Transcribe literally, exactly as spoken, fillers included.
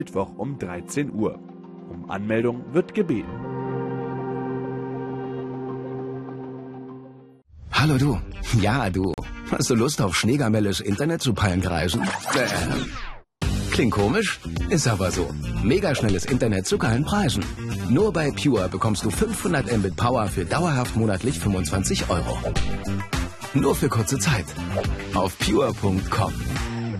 Mittwoch um dreizehn Uhr. Um Anmeldung wird gebeten. Hallo du. Ja, du. Hast du Lust auf Schneegamelles Internet zu Palmkreisen? Äh. Klingt komisch? Ist aber so. Megaschnelles Internet zu geilen Preisen. Nur bei Pure bekommst du fünfhundert Mbit Power für dauerhaft monatlich fünfundzwanzig Euro. Nur für kurze Zeit. Auf pure punkt com.